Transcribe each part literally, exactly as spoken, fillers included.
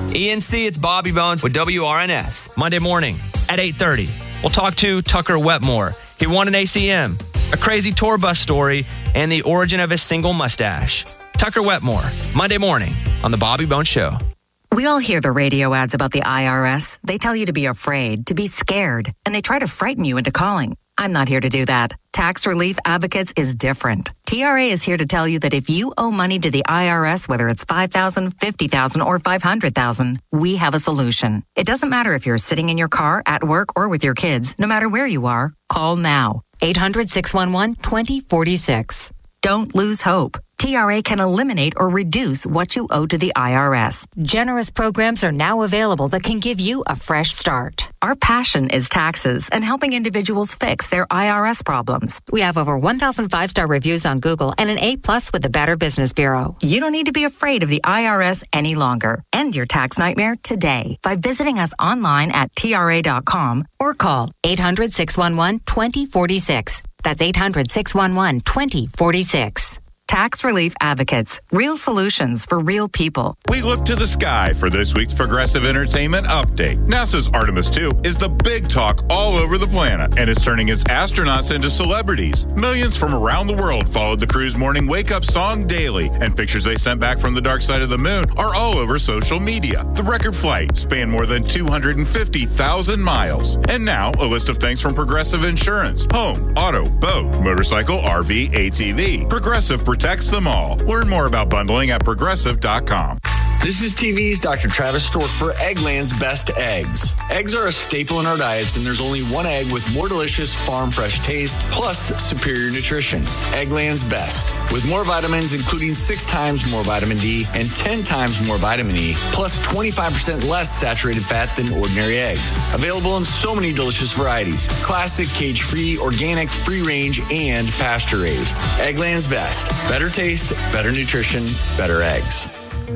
E N C, it's Bobby Bones with W R N S. Monday morning at eight thirty. We'll talk to Tucker Wetmore. He won an A C M, a crazy tour bus story, and the origin of his single mustache. Tucker Wetmore, Monday morning on The Bobby Bones Show. We all hear the radio ads about the I R S. They tell you to be afraid, to be scared, and they try to frighten you into calling. I'm not here to do that. Tax Relief Advocates is different. T R A is here to tell you that if you owe money to the I R S, whether it's five thousand dollars, fifty thousand dollars, or five hundred thousand dollars, we have a solution. It doesn't matter if you're sitting in your car, at work, or with your kids. No matter where you are, call now. eight hundred, six one one, two zero four six. Don't lose hope. T R A can eliminate or reduce what you owe to the I R S. Generous programs are now available that can give you a fresh start. Our passion is taxes and helping individuals fix their I R S problems. We have over one thousand five-star reviews on Google and an A plus with the Better Business Bureau. You don't need to be afraid of the I R S any longer. End your tax nightmare today by visiting us online at T R A dot com or call eight hundred, six one one, two zero four six. That's eight hundred, six one one, two zero four six. Tax Relief Advocates. Real solutions for real people. We look to the sky for this week's Progressive Entertainment Update. NASA's Artemis two is the big talk all over the planet, and it's turning its astronauts into celebrities. Millions from around the world followed the crew's morning wake-up song daily, and pictures they sent back from the dark side of the moon are all over social media. The record flight spanned more than two hundred fifty thousand miles. And now, a list of thanks from Progressive Insurance. Home, auto, boat, motorcycle, R V, A T V. Progressive protects them all. Learn more about bundling at progressive dot com. This is T V's Doctor Travis Stork for Eggland's Best Eggs. Eggs are a staple in our diets, and there's only one egg with more delicious farm fresh taste, plus superior nutrition. Eggland's Best. With more vitamins, including six times more vitamin D and ten times more vitamin E, plus twenty-five percent less saturated fat than ordinary eggs. Available in so many delicious varieties. Classic, cage-free, organic, free-range, and pasture-raised. Eggland's Best. Better taste, better nutrition, better eggs.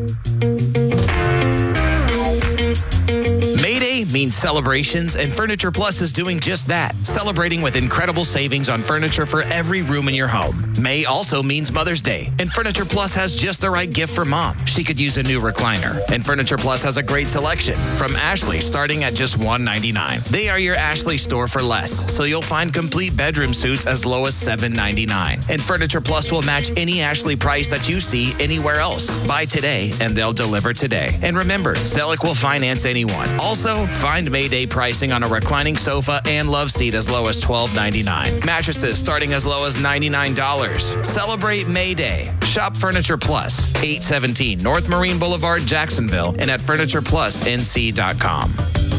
Mayday means celebrations, and Furniture Plus is doing just that, celebrating with incredible savings on furniture for every room in your home. May also means Mother's Day, and Furniture Plus has just the right gift for mom. She could use a new recliner, and Furniture Plus has a great selection from Ashley starting at just one hundred ninety-nine dollars. They are your Ashley store for less, so you'll find complete bedroom suits as low as seven hundred ninety-nine dollars. And Furniture Plus will match any Ashley price that you see anywhere else. Buy today, and they'll deliver today. And remember, Zellick will finance anyone. Also, find Mayday pricing on a reclining sofa and love seat as low as twelve ninety-nine. Mattresses starting as low as ninety-nine dollars. Celebrate Mayday. Shop Furniture Plus, eight seventeen North Marine Boulevard, Jacksonville, and at furniture plus n c dot com.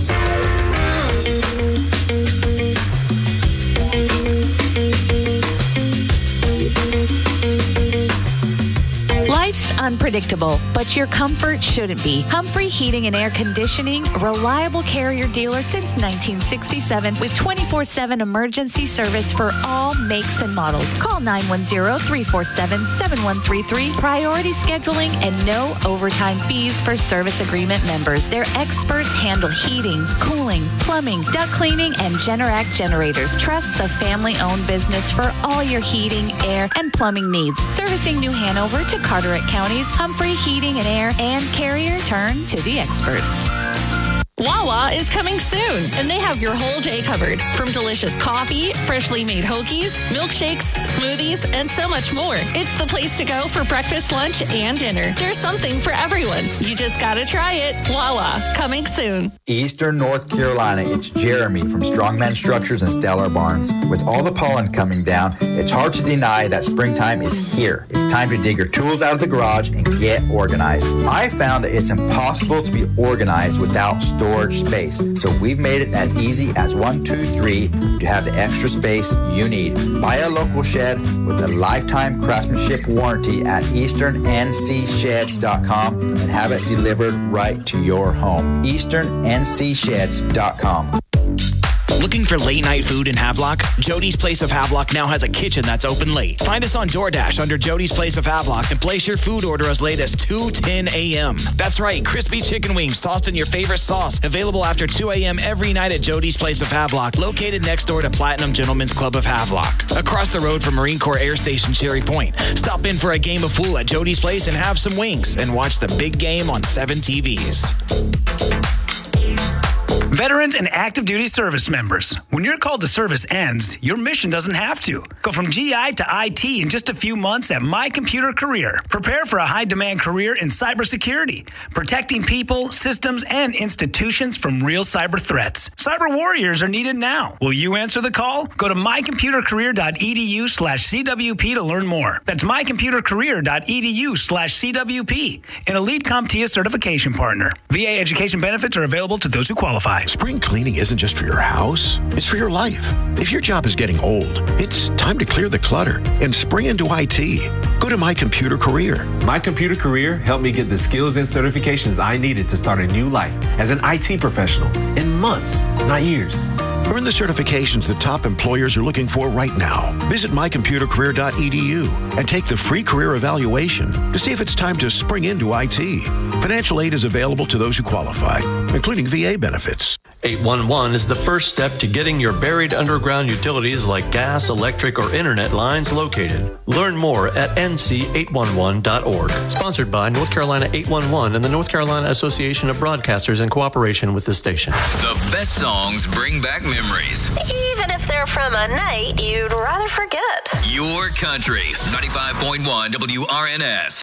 Life's unpredictable, but your comfort shouldn't be. Humphrey Heating and Air Conditioning, a reliable Carrier dealer since nineteen sixty-seven with twenty-four seven emergency service for all makes and models. Call nine one zero, three four seven, seven one three three. Priority scheduling and no overtime fees for service agreement members. Their experts handle heating, cooling, plumbing, duct cleaning, and Generac generators. Trust the family-owned business for all your heating, air, and plumbing needs. Servicing New Hanover to Carteret Counties, Humphrey Heating and Air, and Carrier turn to the experts. Wawa is coming soon, and they have your whole day covered. From delicious coffee, freshly made hoagies, milkshakes, smoothies, and so much more. It's the place to go for breakfast, lunch, and dinner. There's something for everyone. You just gotta try it. Wawa, coming soon. Eastern North Carolina, it's Jeremy from Strongman Structures and Stellar Barns. With all the pollen coming down, it's hard to deny that springtime is here. It's time to dig your tools out of the garage and get organized. I found that it's impossible to be organized without storage space. So we've made it as easy as one, two, three to have the extra space you need. Buy a local shed with a lifetime craftsmanship warranty at eastern n c sheds dot com and have it delivered right to your home. eastern n c sheds dot com. Looking for late night food in Havelock? Jody's Place of Havelock now has a kitchen that's open late. Find us on DoorDash under Jody's Place of Havelock and place your food order as late as two ten a.m. That's right, crispy chicken wings tossed in your favorite sauce. Available after two a.m. every night at Jody's Place of Havelock, located next door to Platinum Gentlemen's Club of Havelock. Across the road from Marine Corps Air Station Cherry Point. Stop in for a game of pool at Jody's Place and have some wings and watch the big game on seven T Vs. Veterans and active duty service members, when your call to service ends, your mission doesn't have to. Go from G I to I T in just a few months at My Computer Career. Prepare for a high-demand career in cybersecurity, protecting people, systems, and institutions from real cyber threats. Cyber warriors are needed now. Will you answer the call? Go to mycomputercareer.edu slash CWP to learn more. That's mycomputercareer.edu slash CWP, an Elite CompTIA certification partner. V A education benefits are available to those who qualify. Spring cleaning isn't just for your house, it's for your life. If your job is getting old, it's time to clear the clutter and spring into I T. Go to My Computer Career. My Computer Career helped me get the skills and certifications I needed to start a new life as an I T professional in months, not years. Earn the certifications that top employers are looking for right now. Visit my computer career dot e d u and take the free career evaluation to see if it's time to spring into I T. Financial aid is available to those who qualify, including V A benefits. eight one one is the first step to getting your buried underground utilities like gas, electric, or internet lines located. Learn more at N C eight one one dot org. Sponsored by North Carolina eight one one and the North Carolina Association of Broadcasters in cooperation with the station. The best songs bring back memories. Even if they're from a night you'd rather forget. Your country. ninety-five point one W R N S.